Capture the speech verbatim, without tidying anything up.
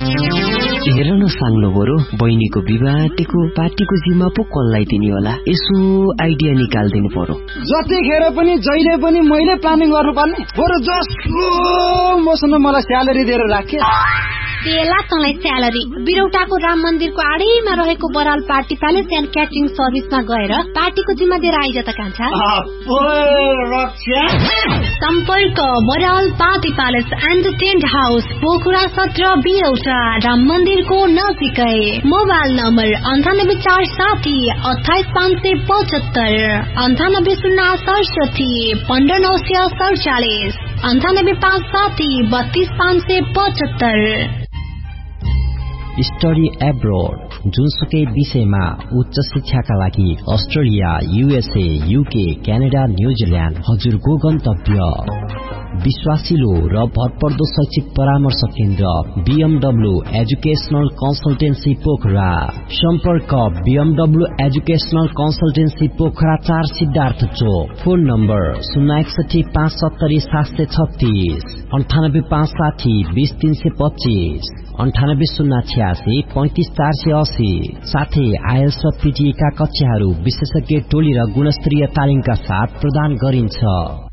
हेर न साङ्लो बरु बहिनीको विवाहको पार्टीको जिम्मा पो कसलाई दिने होला, यसो आइडिया निकाल्दिनु पर्यो। जतिखेर पनि जहिले पनि मैले प्लानिङ गर्नुपर्ने, बरु जसको मसँग मलाई स्यालेरी दिएर राखे बेला तँलाई स्यालेरी। बिरौटाको राम मन्दिरको आडैमा रहेको Baral party palace and catering सर्भिसमा गएर पार्टीको जिम्मा दिएर आइज त कान्छा। सम्पर्क Baral party palace and tent house, Pokhara सत्र, बिरौटा, राम मन्दिरको नजिकै। मोबाइल नम्बर अन्ठानब्बे चार साठी अठाइस पाँच सय पचहत्तर, अन्ठानब्बे शून्य सडसठी पन्ध्र नौ सय सडचालिस, अन्ठानब्बे पाँच साठी बत्तीस पाँच सय पचहत्तर। स्टडी एब्रोड, जुनसुकै विषयमा उच्च शिक्षाका लागि Australia, USA, UK, Canada, New Zealand हजुरको गन्तव्य। विश्वासिलो र भरपर्दो शैक्षिक परामर्श केन्द्र बीएमडब्ल्यू एजुकेशनल कन्सल्टेन्सी पोखरा। सम्पर्क बीएमडब्ल्यू एजुकेशनल कन्सल्टेन्सी पोखरा चार, सिद्धार्थ चोक। फोन नम्बर शून्य एकसठी पाँच सत्तरी सात सय छत्तीस, अन्ठानब्बे पाँच साठी बीस तीन सय पच्चीस, अन्ठानब्बे शून्य छ्यासी पैंतिस चार सय अस्सी। साथै आइएल्स र पीटीए का कक्षाहरू विशेषज्ञ टोली र गुणस्तरीय तालिमका साथ प्रदान गरिन्छ।